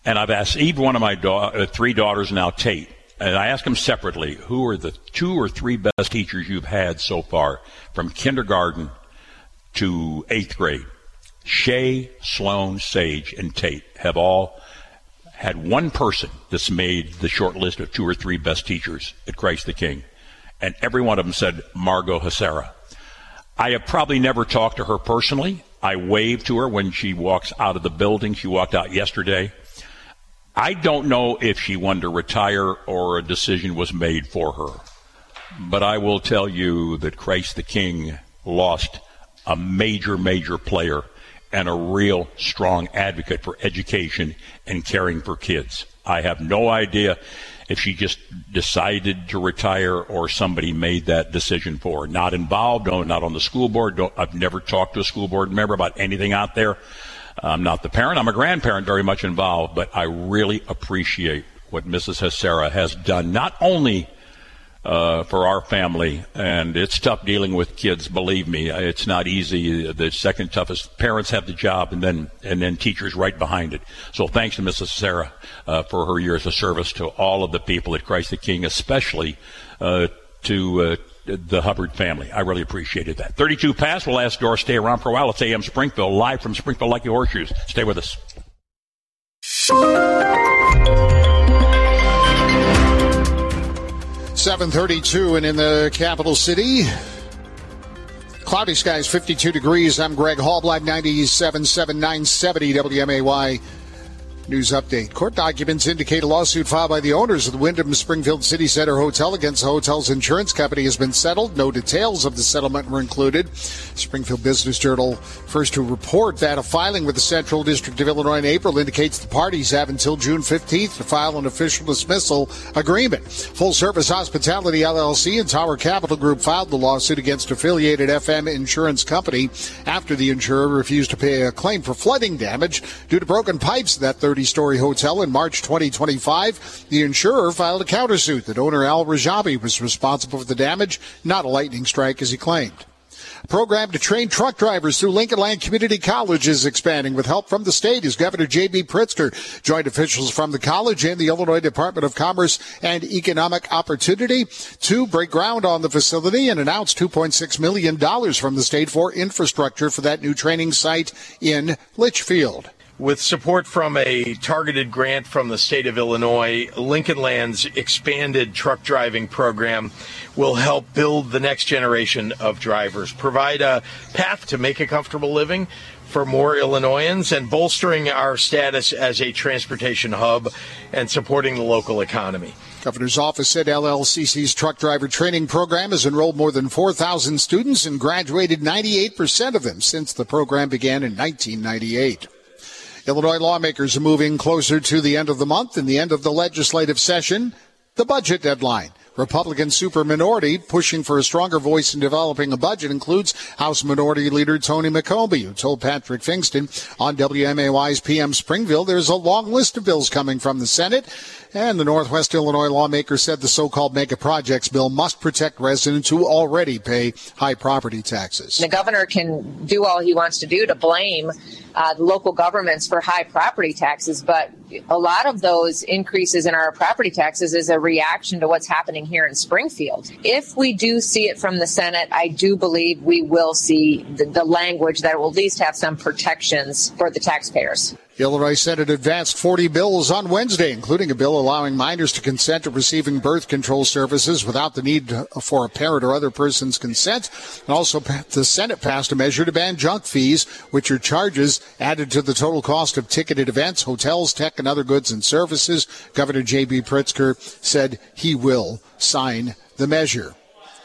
And I've asked each one of my da- uh, three daughters now, Tate, and I ask them separately, who are the two or three best teachers you've had so far from kindergarten to eighth grade? Shay, Sloan, Sage, and Tate have all had one person that's made the short list of two or three best teachers at Christ the King. And every one of them said Margot Hasera. I have probably never talked to her personally. I wave to her when she walks out of the building. She walked out yesterday. I don't know if she wanted to retire or a decision was made for her. But I will tell you that Christ the King lost a major, major player and a real strong advocate for education and caring for kids. I have no idea if she just decided to retire or somebody made that decision for her. Not involved, no, not on the school board. Don't, I've never talked to a school board member about anything out there. I'm not the parent. I'm a grandparent, very much involved, but I really appreciate what Missus Hasera has done, not only uh, for our family, and it's tough dealing with kids, believe me. It's not easy. The second toughest, parents have the job, and then and then teachers right behind it. So thanks to Missus Hasera uh, for her years of service to all of the people at Christ the King, especially uh, to uh, the Hubbard family. I really appreciated that. thirty-two past. We'll ask Doris, stay around for a while. It's A M Springfield, live from Springfield Lucky Horseshoes. Stay with us. seven thirty-two, and in the capital city, cloudy skies, fifty-two degrees. I'm Greg Hall, Live ninety-seven point seven, nine seventy W M A Y News Update. Court documents indicate a lawsuit filed by the owners of the Wyndham Springfield City Center Hotel against the hotel's insurance company has been settled. No details of the settlement were included. Springfield Business Journal, first to report that a filing with the Central District of Illinois in April indicates the parties have until June fifteenth to file an official dismissal agreement. Full Service Hospitality L L C and Tower Capital Group filed the lawsuit against affiliated F M Insurance Company after the insurer refused to pay a claim for flooding damage due to broken pipes at that thirty-story hotel in March twenty twenty-five. The insurer filed a countersuit that owner Al Rajabi was responsible for the damage, not a lightning strike as he claimed. A program to train truck drivers through Lincoln Land Community College is expanding with help from the state as Governor J B. Pritzker joined officials from the college and the Illinois Department of Commerce and Economic Opportunity to break ground on the facility and announce two point six million dollars from the state for infrastructure for that new training site in Litchfield. With support from a targeted grant from the state of Illinois, Lincoln Land's expanded truck driving program will help build the next generation of drivers, provide a path to make a comfortable living for more Illinoisans, and bolstering our status as a transportation hub and supporting the local economy. Governor's office said L L C C's truck driver training program has enrolled more than four thousand students and graduated ninety-eight percent of them since the program began in nineteen ninety-eight. Illinois lawmakers are moving closer to the end of the month and the end of the legislative session, the budget deadline. Republican superminority pushing for a stronger voice in developing a budget includes House Minority Leader Tony McCombie, who told Patrick Fingston on W M A Y's P M Springfield there's a long list of bills coming from the Senate. And the Northwest Illinois lawmaker said the so-called mega projects bill must protect residents who already pay high property taxes. The governor can do all he wants to do to blame uh, the local governments for high property taxes, but a lot of those increases in our property taxes is a reaction to what's happening here in Springfield. If we do see it from the Senate, I do believe we will see the, the language that will at least have some protections for the taxpayers. Illinois Senate advanced forty bills on Wednesday, including a bill allowing minors to consent to receiving birth control services without the need for a parent or other person's consent. And also, the Senate passed a measure to ban junk fees, which are charges added to the total cost of ticketed events, hotels, tech, and other goods and services. Governor J B. Pritzker said he will sign the measure.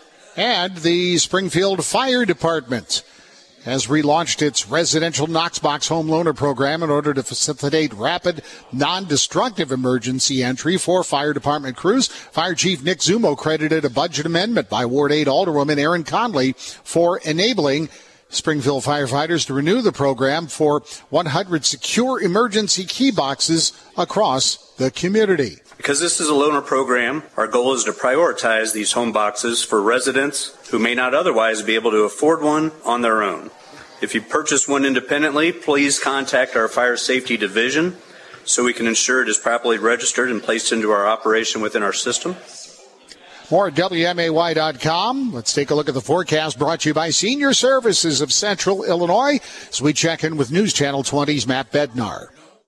And the Springfield Fire Department has relaunched its residential Knoxbox home loaner program in order to facilitate rapid, non-destructive emergency entry for fire department crews. Fire Chief Nick Zumo credited a budget amendment by Ward eight Alderwoman Erin Conley for enabling Springfield firefighters to renew the program for one hundred secure emergency key boxes across the community. Because this is a loaner program, our goal is to prioritize these home boxes for residents who may not otherwise be able to afford one on their own. If you purchase one independently, please contact our Fire Safety Division so we can ensure it is properly registered and placed into our operation within our system. More at W M A Y dot com. Let's take a look at the forecast brought to you by Senior Services of Central Illinois as we check in with News Channel twenty's Matt Bednar.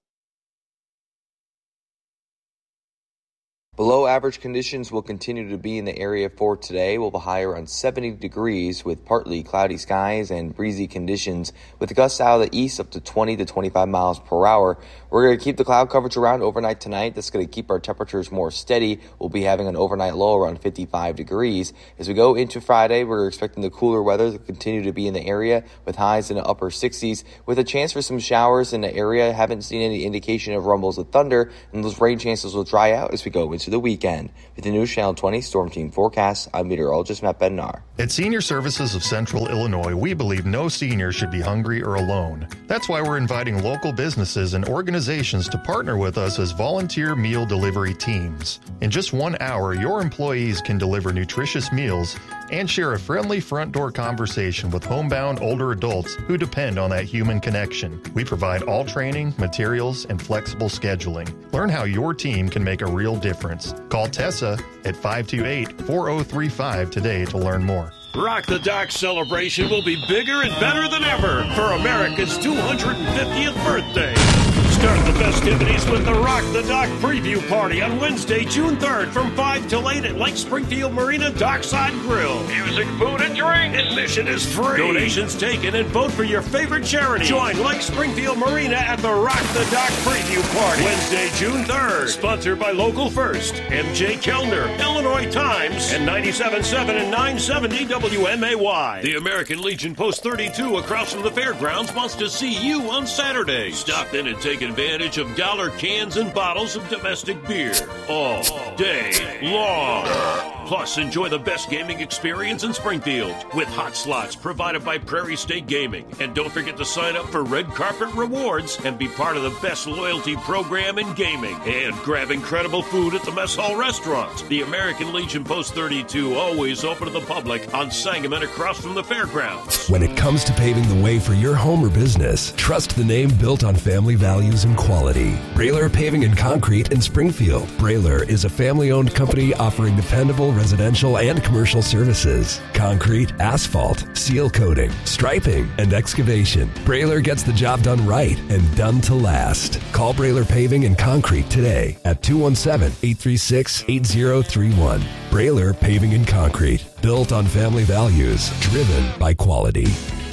Below average conditions will continue to be in the area for today. We'll be high around seventy degrees with partly cloudy skies and breezy conditions with gusts out of the east up to twenty to twenty-five miles per hour. We're going to keep the cloud coverage around overnight tonight. That's going to keep our temperatures more steady. We'll be having an overnight low around fifty-five degrees. As we go into Friday, we're expecting the cooler weather to continue to be in the area with highs in the upper sixties with a chance for some showers in the area. Haven't seen any indication of rumbles of thunder, and those rain chances will dry out as we go into the weekend. With the News Channel twenty Storm Team forecast, I'm meteorologist Matt Bednar. At Senior Services of Central Illinois, we believe no senior should be hungry or alone. That's why we're inviting local businesses and organizations to partner with us as volunteer meal delivery teams. In just one hour, your employees can deliver nutritious meals and share a friendly front door conversation with homebound older adults who depend on that human connection. We provide all training, materials, and flexible scheduling. Learn how your team can make a real difference. Call Tessa at five two eight, four oh three five today to learn more. Rock the Dock celebration will be bigger and better than ever for America's two hundred fiftieth birthday. Start the festivities with the Rock the Dock preview party on Wednesday, June third from five till eight at Lake Springfield Marina Dockside Grill. Music, food, and drink. Admission is free. Donations taken and vote for your favorite charity. Join Lake Springfield Marina at the Rock the Dock preview party Wednesday, June third. Sponsored by Local First, M J Kellner, Illinois Times, and ninety-seven point seven and nine seventy W M A Y. The American Legion Post thirty-two across from the fairgrounds wants to see you on Saturday. Stop in and take advantage of dollar cans and bottles of domestic beer all day long. Plus, enjoy the best gaming experience in Springfield with hot slots provided by Prairie State Gaming. And don't forget to sign up for Red Carpet Rewards and be part of the best loyalty program in gaming. And grab incredible food at the Mess Hall Restaurant. The American Legion Post thirty-two, always open to the public on Sangamon across from the fairgrounds. When it comes to paving the way for your home or business, trust the name built on family values and quality. Brailer Paving and Concrete in Springfield. Brailer is a family-owned company offering dependable residential and commercial services. Concrete, asphalt, seal coating, striping, and excavation. Brailer gets the job done right and done to last. Call Brailer Paving and Concrete today at two one seven, eight three six, eight zero three one. Brailer Paving and Concrete. Built on family values, driven by quality.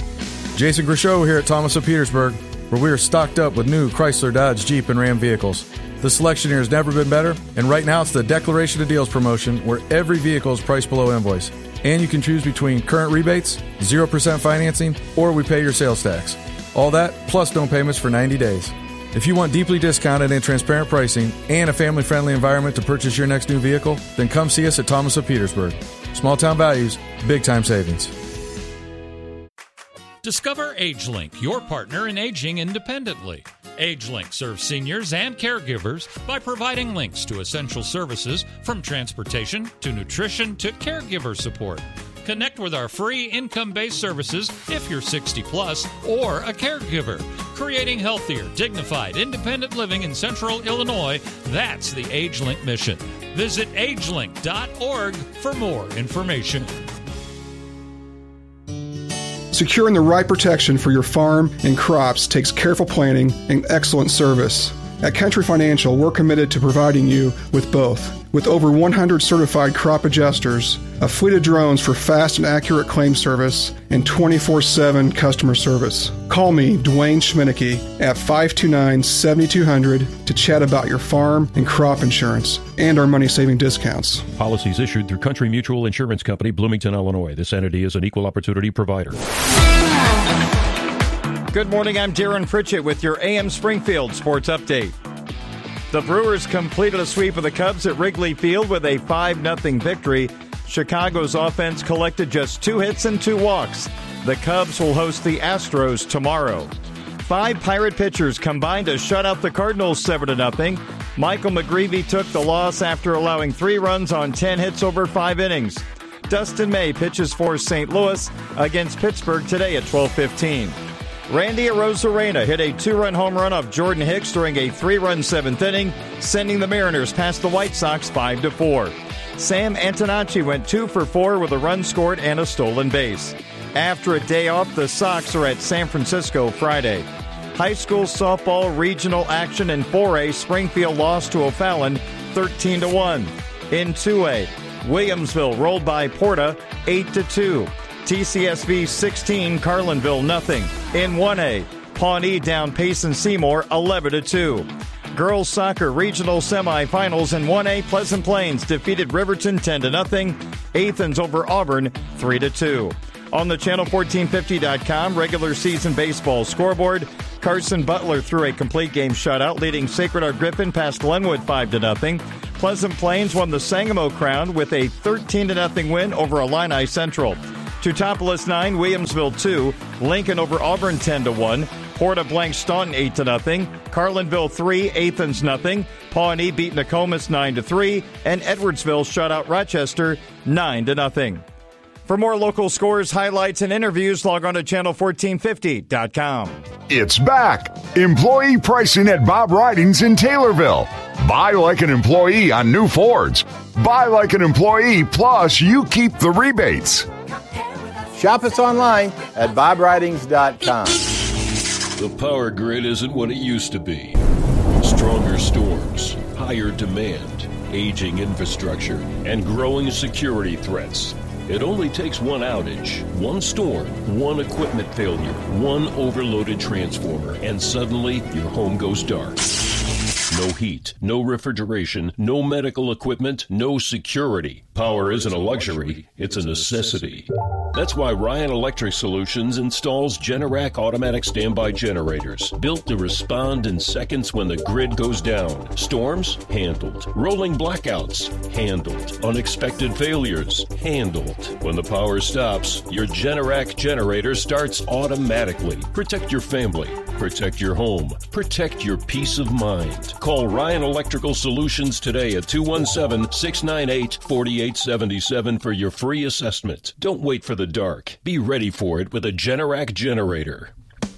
Jason Grishow here at Thomas of Petersburg, where we are stocked up with new Chrysler, Dodge, Jeep, and Ram vehicles. The selection here has never been better, and right now it's the Declaration of Deals promotion where every vehicle is priced below invoice. And you can choose between current rebates, zero percent financing, or we pay your sales tax. All that, plus no payments for ninety days. If you want deeply discounted and transparent pricing and a family-friendly environment to purchase your next new vehicle, then come see us at Thomas of Petersburg. Small town values, big time savings. Discover AgeLink, your partner in aging independently. AgeLink serves seniors and caregivers by providing links to essential services from transportation to nutrition to caregiver support. Connect with our free income-based services if you're sixty plus or a caregiver. Creating healthier, dignified, independent living in Central Illinois, that's the AgeLink mission. Visit agelink dot org for more information. Securing the right protection for your farm and crops takes careful planning and excellent service. At Country Financial, we're committed to providing you with both. With over one hundred certified crop adjusters, a fleet of drones for fast and accurate claim service, and twenty-four seven customer service. Call me, Dwayne Schminicki, at five two nine, seven two zero zero to chat about your farm and crop insurance and our money-saving discounts. Policies issued through Country Mutual Insurance Company, Bloomington, Illinois. This entity is an equal opportunity provider. Good morning, I'm Darren Pritchett with your A M Springfield Sports Update. The Brewers completed a sweep of the Cubs at Wrigley Field with a five nothing victory. Chicago's offense collected just two hits and two walks. The Cubs will host the Astros tomorrow. Five Pirate pitchers combined to shut out the Cardinals seven to nothing. Michael McGreevy took the loss after allowing three runs on ten hits over five innings. Dustin May pitches for Saint Louis against Pittsburgh today at twelve fifteen. Randy Arozarena hit a two-run home run off Jordan Hicks during a three-run seventh inning, sending the Mariners past the White Sox five to four. Sam Antonacci went two for four with a run scored and a stolen base. After a day off, the Sox are at San Francisco Friday. High school softball regional action in four A, Springfield lost to O'Fallon thirteen to one. In two A, Williamsville rolled by Porta eight to two. T C S V sixteen, Carlinville nothing. In one A, Pawnee down Payson Seymour eleven to two. Girls soccer regional semifinals in one A, Pleasant Plains defeated Riverton ten to nothing. Athens over Auburn three to two. On the channel fourteen fifty dot com regular season baseball scoreboard, Carson Butler threw a complete game shutout, leading Sacred Heart Griffin past Glenwood five to nothing. Pleasant Plains won the Sangamo Crown with a thirteen to nothing win over Illini Central. Teutopolis nine, Williamsville two, Lincoln over Auburn ten to one. Porta blank Staunton eight to nothing. Carlinville three, Athens nothing. Pawnee beat Nokomis nine to three, and Edwardsville shut out Rochester nine to nothing. For more local scores, highlights, and interviews, log on to channel fourteen fifty dot com. It's back. Employee pricing at Bob Ridings in Taylorville. Buy like an employee on new Fords. Buy like an employee, plus you keep the rebates. Shop us online at bob ridings dot com. The power grid isn't what it used to be. Stronger storms, higher demand, aging infrastructure, and growing security threats. It only takes one outage, one storm, one equipment failure, one overloaded transformer, and suddenly your home goes dark. No heat, no refrigeration, no medical equipment, no security. Power isn't a luxury, it's a necessity. That's why Ryan Electric Solutions installs Generac automatic standby generators, built to respond in seconds when the grid goes down. Storms? Handled. Rolling blackouts? Handled. Unexpected failures? Handled. When the power stops, your Generac generator starts automatically. Protect your family. Protect your home. Protect your peace of mind. Call Ryan Electrical Solutions today at two one seven, six nine eight, four eight seven seven for your free assessment. Don't wait for the dark. Be ready for it with a Generac generator.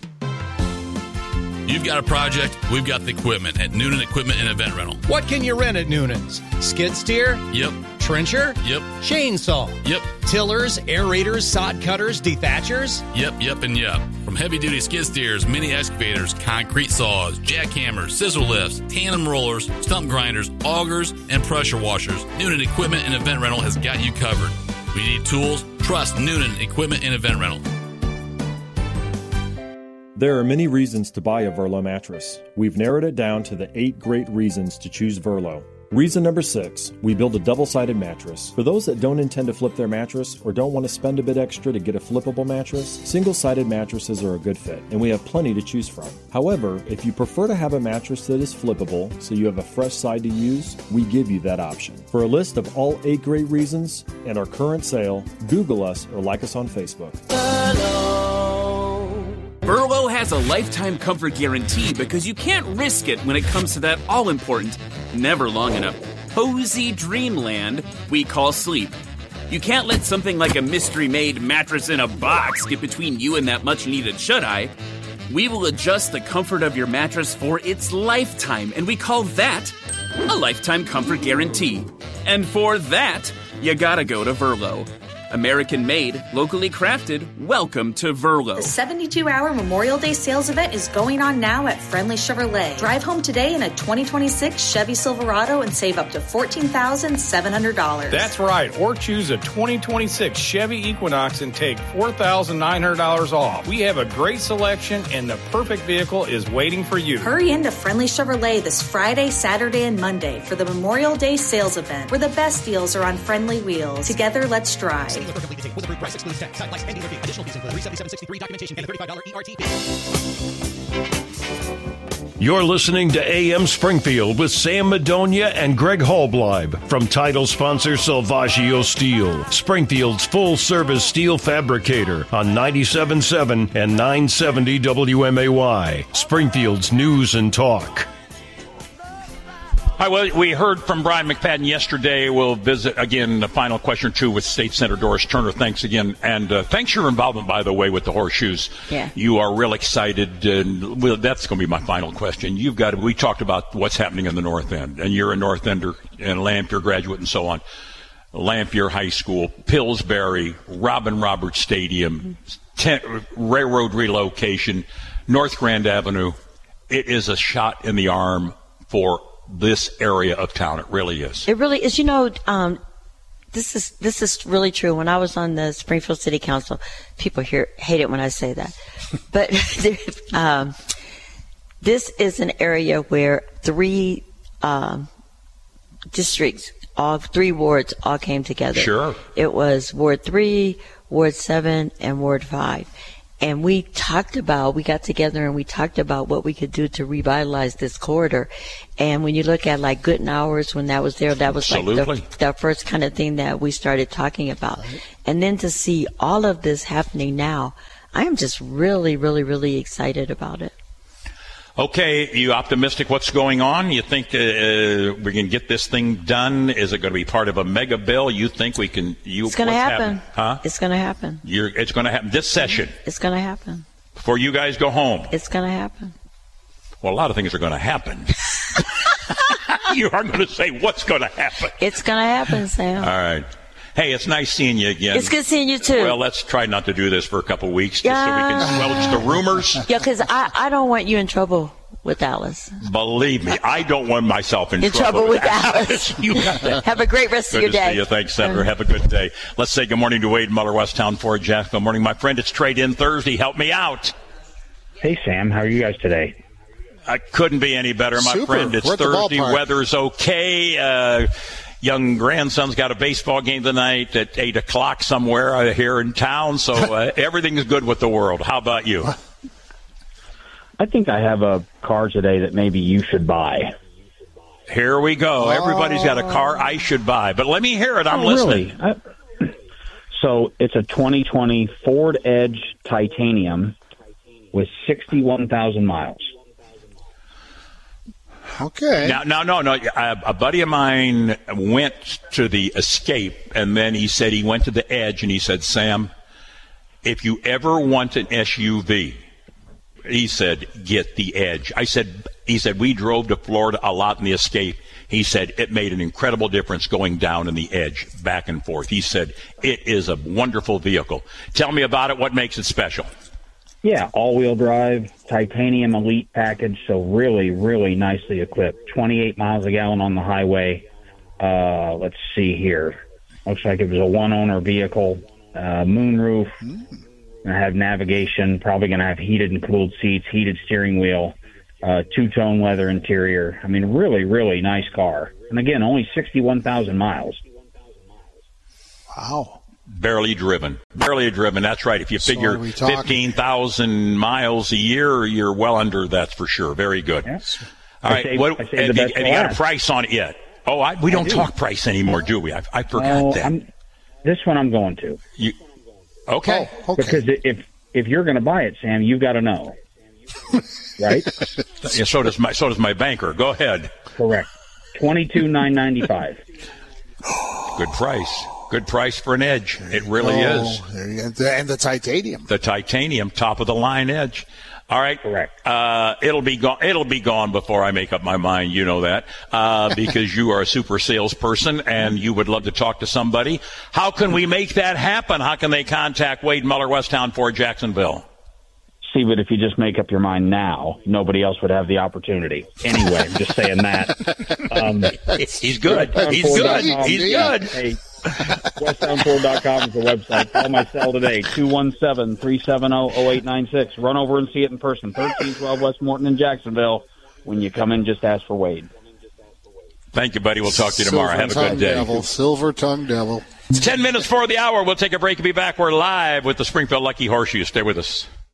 You've got a project, we've got the equipment at Noonan Equipment and Event Rental. What can you rent at Noonan's? Skid steer? Yep. Trencher? Yep. Chainsaw? Yep. Tillers, aerators, sod cutters, dethatchers? Yep, yep, and yep. From heavy-duty skid steers, mini excavators, concrete saws, jackhammers, scissor lifts, tandem rollers, stump grinders, augers, and pressure washers, Noonan Equipment and Event Rental has got you covered. We need tools? Trust Noonan Equipment and Event Rental. There are many reasons to buy a Verlo mattress. We've narrowed it down to the eight great reasons to choose Verlo. Reason number six, we build a double-sided mattress. For those that don't intend to flip their mattress or don't want to spend a bit extra to get a flippable mattress, single-sided mattresses are a good fit, and we have plenty to choose from. However, if you prefer to have a mattress that is flippable so you have a fresh side to use, we give you that option. For a list of all eight great reasons and our current sale, Google us or like us on Facebook. Verlo has a lifetime comfort guarantee because you can't risk it when it comes to that all-important, never long enough, cozy dreamland we call sleep. You can't let something like a mystery-made mattress in a box get between you and that much-needed shut-eye. We will adjust the comfort of your mattress for its lifetime, and we call that a lifetime comfort guarantee. And for that, you gotta go to Verlo. American-made, locally crafted, welcome to Verlo. The seventy-two hour Memorial Day sales event is going on now at Friendly Chevrolet. Drive home today in a twenty twenty-six Chevy Silverado and save up to fourteen thousand seven hundred dollars. That's right, or choose a twenty twenty-six Chevy Equinox and take four thousand nine hundred dollars off. We have a great selection and the perfect vehicle is waiting for you. Hurry into Friendly Chevrolet this Friday, Saturday, and Monday for the Memorial Day sales event, where the best deals are on friendly wheels. Together, let's drive. For complete details, with approved price excludes tax, side license, and dealer fee. Additional fees include three seventy-seven sixty-three documentation and a thirty-five dollars E R T fee. You're listening to A M Springfield with Sam Madonia and Greg Hallbleib from title sponsor Salvaggio Steel, Springfield's full-service steel fabricator on ninety-seven point seven and nine seventy W M A Y, Springfield's News and Talk. Hi, well, we heard from Brian McFadden yesterday. We'll visit again the final question or two with State Senator Doris Turner. Thanks again. And uh, thanks for your involvement, by the way, with the horseshoes. Yeah. You are real excited. And well, that's going to be my final question. You've got to, we talked about what's happening in the North End, and you're a North Ender and Lampier graduate and so on. Lampier High School, Pillsbury, Robin Roberts Stadium, ten, railroad relocation, North Grand Avenue. It is a shot in the arm for this area of town. It really is. It really is. You know, um, this is this is really true. When I was on the Springfield City Council, people here hate it when I say that, but um, this is an area where three um, districts, all three wards, all came together. Sure. It was Ward Three, Ward Seven, and Ward Five. And we talked about, we got together and we talked about what we could do to revitalize this corridor. And when you look at like Gooden Hours, when that was there, that was Absolutely. like the, the first kind of thing that we started talking about. Right. And then to see all of this happening now, I am just really, really, really excited about it. Okay, you optimistic what's going on? You think uh, we can get this thing done? Is it going to be part of a mega bill? You think we can? You, it's going to happen. Happening? Huh? It's going to happen. You're, it's going to happen this session. It's going to happen. Before you guys go home. It's going to happen. Well, a lot of things are going to happen. You are going to say what's going to happen. It's going to happen, Sam. All right. Hey, it's nice seeing you again. It's good seeing you, too. Well, let's try not to do this for a couple of weeks just yeah. so we can squelch the rumors. Yeah, because I, I don't want you in trouble with Alice. Believe me, I don't want myself in, in trouble, trouble with, with Alice. Alice. You got that. Have a great rest good of your to day. See you. Thanks, Senator. Have a good day. Let's say good morning to Wade Muller, Westtown Ford, Jacksonville. Morning, my friend. It's Trade-In Thursday. Help me out. Hey, Sam. How are you guys today? I couldn't be any better, my Super. friend. It's We're at the Thursday. ballpark. Weather's okay. Uh, young grandson's got a baseball game tonight at eight o'clock somewhere uh, here in town, so uh, everything's good with the world. How about you? I think I have a car today that maybe you should buy. Here we go. Oh. Everybody's got a car I should buy. But let me hear it. I'm oh, listening. Really? I, so it's a twenty twenty Ford Edge Titanium with sixty-one thousand miles. Okay. Now, no, no, no. A, a buddy of mine went to the Escape, and then he said he went to the Edge, and he said, Sam, if you ever want an S U V, he said, get the Edge. I said, he said, we drove to Florida a lot in the Escape. He said, it made an incredible difference going down in the Edge, back and forth. He said, it is a wonderful vehicle. Tell me about it. What makes it special? Yeah, all-wheel drive, titanium elite package, so really, really nicely equipped. twenty-eight miles a gallon on the highway. Uh, let's see here. Looks like it was a one-owner vehicle. Uh, moonroof. Mm. Going to have navigation. Probably going to have heated and cooled seats, heated steering wheel, uh, two-tone leather interior. I mean, really, really nice car. And again, only sixty-one thousand miles. Wow. Barely driven. Barely driven. That's right. If you So figure fifteen thousand miles a year, you're well under that for sure. Very good. Yes. All I right. saved, what, I saved have the you, best have you got a last. price on it yet? Oh, I, we don't do. talk price anymore, do we? I, I forgot No, that. I'm, this one I'm going to. You, okay. Oh, okay. Because if if you're going to buy it, Sam, you've got to know. Right? Yeah, so does my so does my banker. Go ahead. Correct. Twenty-two nine ninety-five. Good price. Good price for an Edge. It really oh, is. There you go. And the titanium. The titanium, top of the line Edge. All right. Correct. Uh, it'll be gone. It'll be gone before I make up my mind. You know that uh, because you are a super salesperson and you would love to talk to somebody. How can we make that happen? How can they contact Wade Muller, Westtown Ford, Jacksonville? See, but if you just make up your mind now, nobody else would have the opportunity. Anyway, I'm just saying that. Um, He's good. He's good. He's good. Hey, westtown ford dot com is the website. Call my cell today, two one seven, three seven zero, zero eight nine six. Run over and see it in person, thirteen twelve West Morton in Jacksonville. When you come in, just ask for Wade. Thank you, buddy. We'll talk to you tomorrow. Have a good day. Devil, silver tongue devil. It's ten minutes for the hour. We'll take a break and be back. We're live with the Springfield Lucky Horseshoe. Stay with us.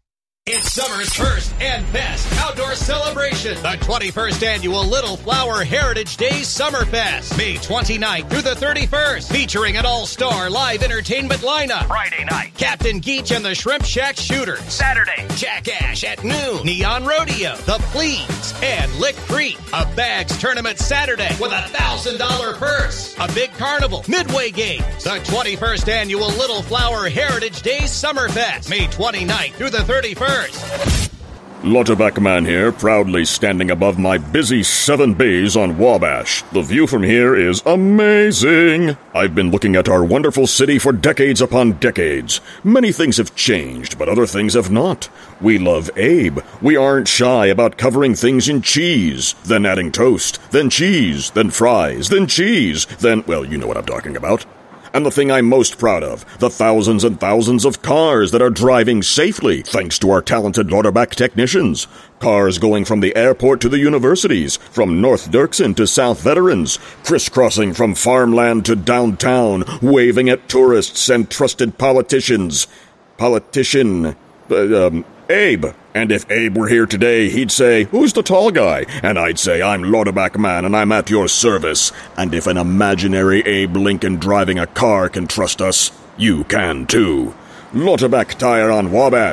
It's summer's first and best outdoor celebration. The twenty-first Annual Little Flower Heritage Days Summerfest. May twenty-ninth through the thirty-first. Featuring an all-star live entertainment lineup. Friday night, Captain Geach and the Shrimp Shack Shooters. Saturday, Jack Ash at noon. Neon Rodeo, The Pleas, and Lick Creek. A bags tournament Saturday with a one thousand dollars purse. A big carnival. Midway Games. The twenty-first Annual Little Flower Heritage Days Summerfest. May twenty-ninth through the thirty-first. Lauterbach Man here, proudly standing above my busy seven bays on Wabash. The view from here is amazing. I've been looking at our wonderful city for decades upon decades. Many things have changed, but other things have not. We love Abe. We aren't shy about covering things in cheese, then adding toast, then cheese, then fries, then cheese, then, well, you know what I'm talking about. And the thing I'm most proud of, the thousands and thousands of cars that are driving safely thanks to our talented Lauterbach technicians. Cars going from the airport to the universities, from North Dirksen to South Veterans, crisscrossing from farmland to downtown, waving at tourists and trusted politicians. Politician, uh, um, Abe. And if Abe were here today, he'd say, "Who's the tall guy?" And I'd say, "I'm Lauterbach Man, and I'm at your service." And if an imaginary Abe Lincoln driving a car can trust us, you can too. Lauterbach Tire on Wabash.